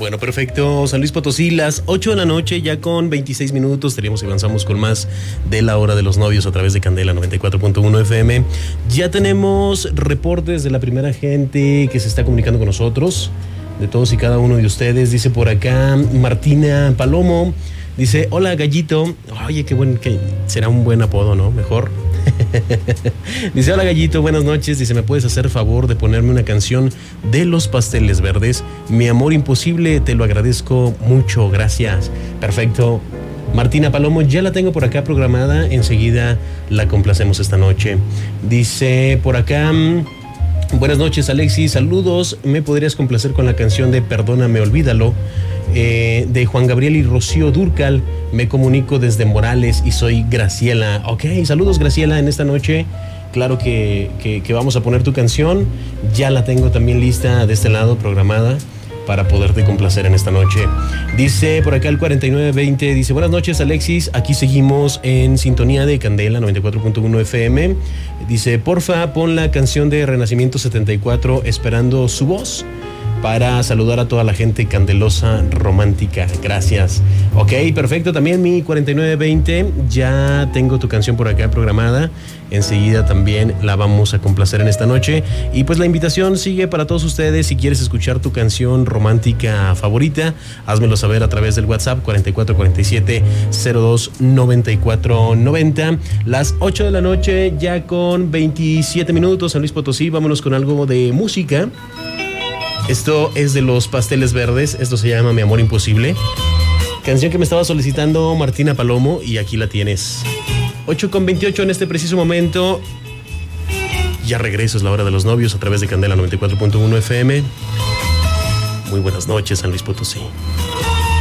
Bueno, perfecto. San Luis Potosí, las 8 de la noche, ya con 26 minutos. Tenemos y avanzamos con más de la hora de los novios a través de Candela 94.1 FM. Ya tenemos reportes de la primera gente que se está comunicando con nosotros, de todos y cada uno de ustedes. Dice por acá Martina Palomo, dice, hola Gallito. Oye, qué buen, que será un buen apodo, ¿no? Mejor. Dice, hola Gallito, buenas noches. Dice, ¿me puedes hacer favor de ponerme una canción de Los Pasteles Verdes? Mi amor imposible, te lo agradezco mucho, gracias. Perfecto. Martina Palomo, ya la tengo por acá programada. Enseguida la complacemos esta noche. Dice por acá, buenas noches Alexis, saludos. ¿Me podrías complacer con la canción de Perdóname, olvídalo? De Juan Gabriel y Rocío Dúrcal. Me comunico desde Morales y soy Graciela. Ok, saludos Graciela en esta noche. Claro que vamos a poner tu canción. Ya la tengo también lista de este lado, programada, para poderte complacer en esta noche. Dice por acá el 4920, dice, buenas noches Alexis, aquí seguimos en sintonía de Candela 94.1 FM. Dice, porfa, pon la canción de Renacimiento 74, Esperando su voz, para saludar a toda la gente candelosa romántica. Gracias. Ok, perfecto. También mi 4920, ya tengo tu canción por acá programada. Enseguida también la vamos a complacer en esta noche. Y pues la invitación sigue para todos ustedes. Si quieres escuchar tu canción romántica favorita, házmelo saber a través del WhatsApp 4447-029490. Las 8 de la noche, ya con 27 minutos, San Luis Potosí. Vámonos con algo de música. Esto es de Los Pasteles Verdes, esto se llama Mi Amor Imposible. Canción que me estaba solicitando Martina Palomo y aquí la tienes. 8:28 en este preciso momento. Ya regreso, es la hora de los novios a través de Candela 94.1 FM. Muy buenas noches, San Luis Potosí.